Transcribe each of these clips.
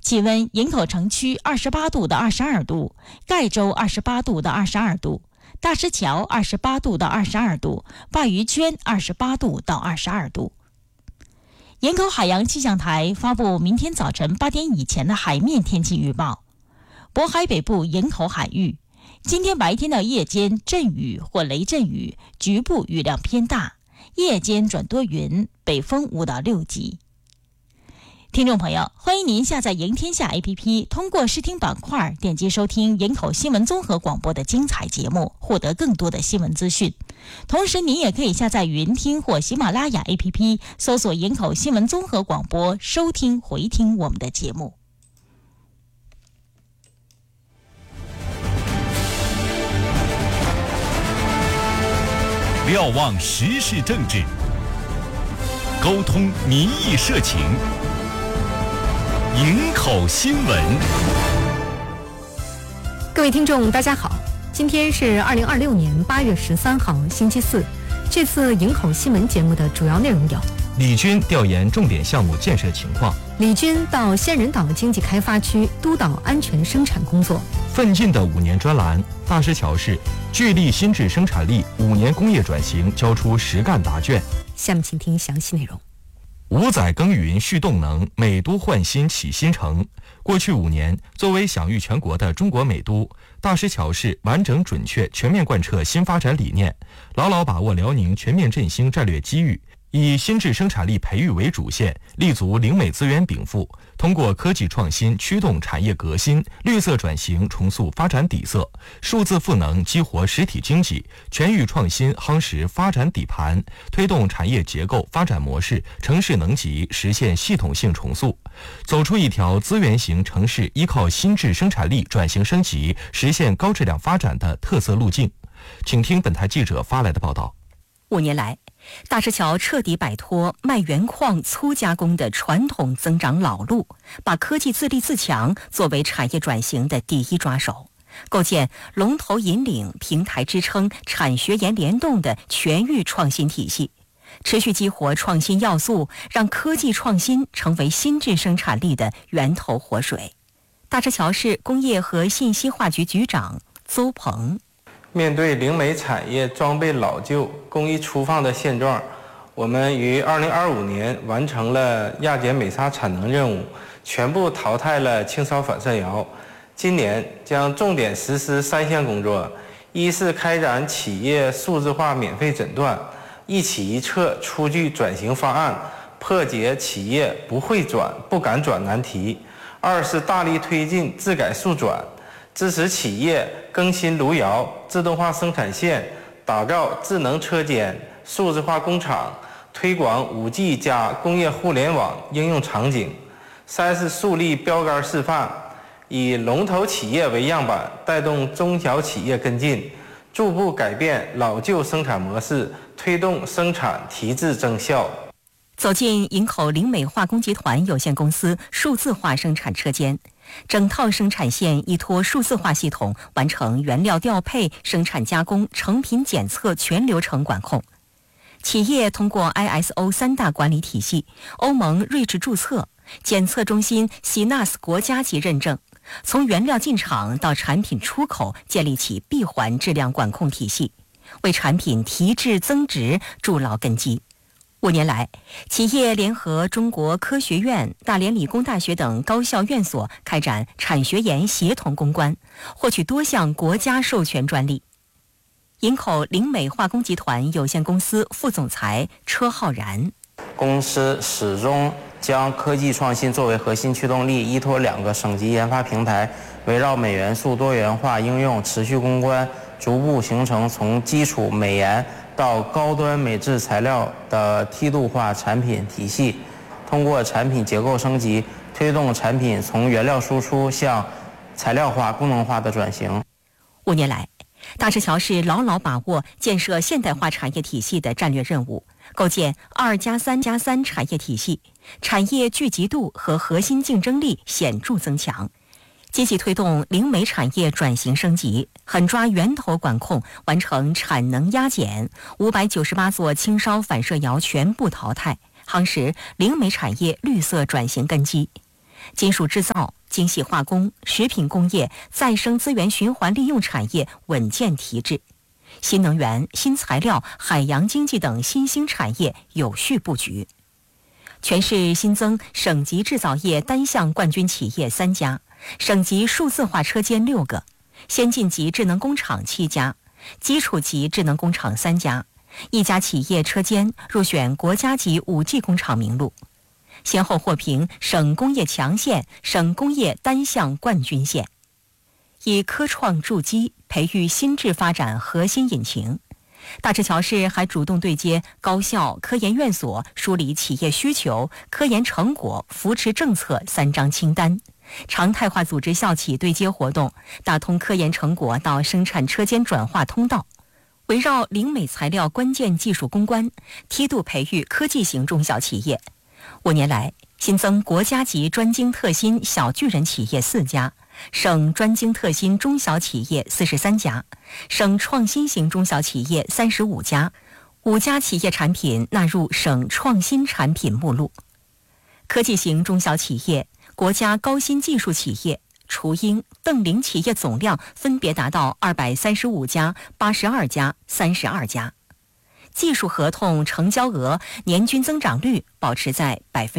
气温：营口城区28度到22度，盖州28度到22度，大石桥28度到22度，鲅鱼圈28度到22度。营口海洋气象台发布明天早晨8点以前的海面天气预报。渤海北部营口海域，今天白天到夜间阵雨或雷阵雨，局部雨量偏大，夜间转多云，北风5到6级。听众朋友，欢迎您下载营天下 APP， 通过视听板块点击收听营口新闻综合广播的精彩节目，获得更多的新闻资讯。同时您也可以下载云听或喜马拉雅 APP， 搜索营口新闻综合广播，收听回听我们的节目。 瞭望时事政治，沟通民意社情，营口新闻。 各位听众大家好，今天是2026年8月13号星期四。这次营口新闻节目的主要内容有： 李军调研重点项目建设情况， 李军到仙人岛经济开发区督导安全生产工作， 奋进的5年专栏，大石桥市聚力新质生产力5年工业转型交出实干答卷。 下面请听详细内容。 5载耕耘蓄动能，美都焕新启新城。过去5年，作为享誉全国的中国美都，大石桥市完整准确全面贯彻新发展理念，牢牢把握辽宁全面振兴战略机遇，以新质生产力培育为主线，立足灵美资源禀赋，通过科技创新驱动产业革新，绿色转型重塑发展底色，数字赋能激活实体经济，全域创新夯实发展底盘，推动产业结构发展模式城市能级实现系统性重塑，走出一条资源型城市依靠新质生产力转型升级，实现高质量发展的特色路径。请听本台记者发来的报道。 5年来，大石桥彻底摆脱卖原矿粗加工的传统增长老路，把科技自立自强作为产业转型的第一抓手，构建龙头引领、平台支撑、产学研联动的全域创新体系，持续激活创新要素，让科技创新成为新质生产力的源头活水。大石桥市工业和信息化局局长邹鹏： 面对灵美产业装备老旧、工艺粗放的现状，我们于2025年完成了亚碱美砂产能任务，全部淘汰了清扫反射窑。今年将重点实施3项工作：一是开展企业数字化免费诊断，一企一策出具转型方案，破解企业不会转、不敢转难题；二是大力推进自改速转，支持企业更新炉窑、自动化生产线，打造智能车间、数字化工厂，推广5G 加工业互联网应用场景；三是树立标杆示范，以龙头企业为样板，带动中小企业跟进，逐步改变老旧生产模式，推动生产提质增效。 走进营口灵美化工集团有限公司数字化生产车间，整套生产线依托数字化系统完成原料调配、生产加工、成品检测全流程管控。企业通过 ISO 3大管理体系、欧盟瑞智注册、检测中心 CNAS 国家级认证，从原料进场到产品出口建立起闭环质量管控体系，为产品提质增值筑牢根基。5年来，企业联合中国科学院、大连理工大学等高校院所开展产学研协同攻关，获取多项国家授权专利。营口灵美化工集团有限公司副总裁车浩然： 公司始终将科技创新作为核心驱动力，依托2个省级研发平台，围绕美元素多元化应用持续攻关，逐步形成从基础美研到高端美制材料的梯度化产品体系，通过产品结构升级，推动产品从原料输出向材料化、功能化的转型。 5年来，大石桥市牢牢把握建设现代化产业体系的战略任务，构建2+3+3产业体系，产业聚集度和核心竞争力显著增强，积极推动灵美产业转型升级，狠抓源头管控，完成产能压减，598座轻烧反射窑全部淘汰，夯实灵美产业绿色转型根基。 金属制造、精细化工、食品工业、再生资源循环利用产业稳健提质，新能源、新材料、海洋经济等新兴产业有序布局。全市新增省级制造业单项冠军企业3家，省级数字化车间6个，先进级智能工厂7家，基础级智能工厂3家，1家企业车间入选国家级5G 工厂名录，先后获评省工业强县、省工业单项冠军县。以科创筑基，培育新质发展核心引擎。大石桥市还主动对接高校、科研院所，梳理企业需求、科研成果、扶持政策3张清单，常态化组织校企对接活动，打通科研成果到生产车间转化通道。围绕灵美材料关键技术攻关，梯度培育科技型中小企业。5年来，新增国家级专精特新小巨人企业4家，省专精特新中小企业43家，省创新型中小企业35家，5家企业产品纳入省创新产品目录。科技型中小企业、国家高新技术企业、雏鹰、邓羚企业总量分别达到235家、82家、32家。技术合同成交额年均增长率保持在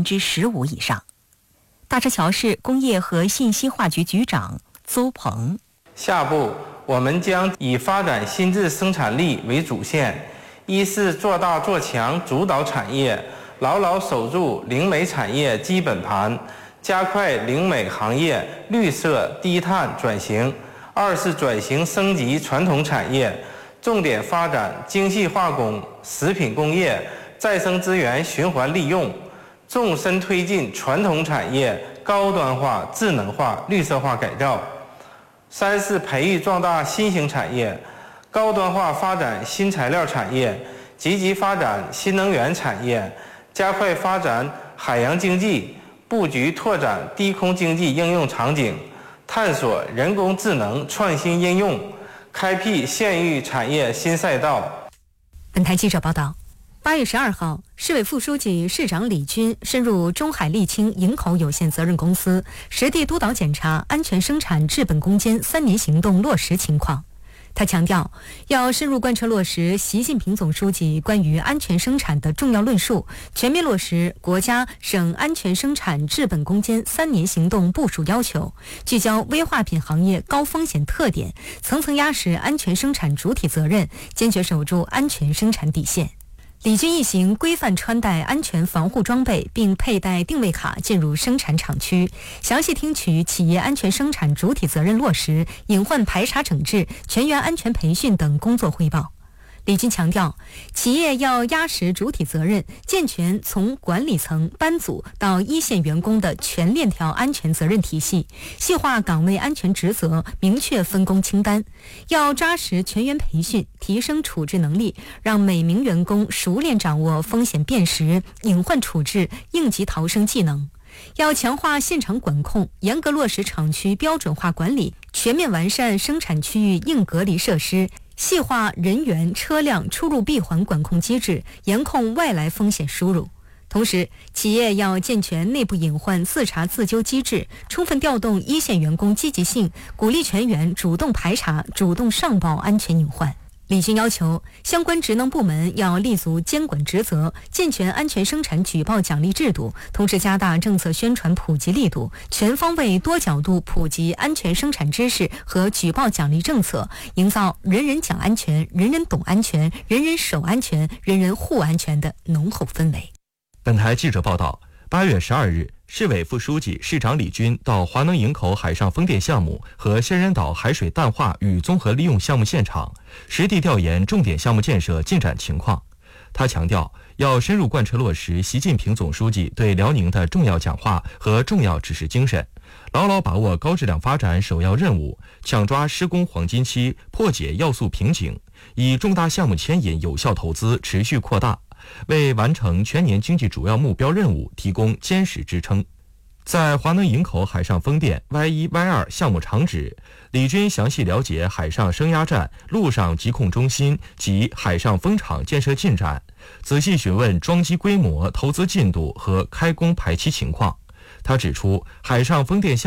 15%以上。大石桥市工业和信息化局局长邹鹏： 下步我们将以发展新质生产力为主线，一是做大做强主导产业，牢牢守住灵美产业基本盘，加快灵美行业绿色低碳转型；二是转型升级传统产业，重点发展精细化工、食品工业、再生资源循环利用，纵深推进传统产业高端化、智能化、绿色化改造；三是培育壮大新型产业，高端化发展新材料产业，积极发展新能源产业，加快发展海洋经济，布局拓展低空经济应用场景，探索人工智能创新应用，开辟县域产业新赛道。 本台记者报道，8月12号，市委副书记、市长李军深入中海沥青营口有限责任公司，实地督导检查安全生产治本攻坚3年行动落实情况。他强调，要深入贯彻落实习近平总书记关于安全生产的重要论述，全面落实国家省安全生产治本攻坚3年行动部署要求，聚焦危化品行业高风险特点，层层压实安全生产主体责任，坚决守住安全生产底线。李军一行规范穿戴安全防护装备，并佩戴定位卡进入生产厂区，详细听取企业安全生产主体责任落实、隐患排查整治、全员安全培训等工作汇报。李军强调，企业要压实主体责任，健全从管理层、班组到一线员工的全链条安全责任体系，细化岗位安全职责，明确分工清单。要扎实全员培训，提升处置能力，让每名员工熟练掌握风险辨识、隐患处置、应急逃生技能。要强化现场管控，严格落实厂区标准化管理，全面完善生产区域硬隔离设施，细化人员、车辆出入闭环管控机制，严控外来风险输入。同时，企业要健全内部隐患自查自纠机制，充分调动一线员工积极性，鼓励全员主动排查、主动上报安全隐患。李军要求相关职能部门要立足监管职责，健全安全生产举报奖励制度，同时加大政策宣传普及力度，全方位多角度普及安全生产知识和举报奖励政策，营造人人讲安全、人人懂安全、人人守安全、人人护安全的浓厚氛围。 本台记者报道，8月12日，市委副书记、市长李军到华能营口海上风电项目和仙人岛海水淡化与综合利用项目现场，实地调研重点项目建设进展情况。他强调，要深入贯彻落实习近平总书记对辽宁的重要讲话和重要指示精神，牢牢把握高质量发展首要任务，抢抓施工黄金期，破解要素瓶颈，以重大项目牵引有效投资持续扩大，为完成全年经济主要目标任务提供坚实支撑。在华能营口海上风电 Y1、Y2 项目场址，李军详细了解海上升压站、陆上疾控中心及海上风场建设进展，仔细询问装机规模、投资进度和开工排期情况， 他指出，海上风电项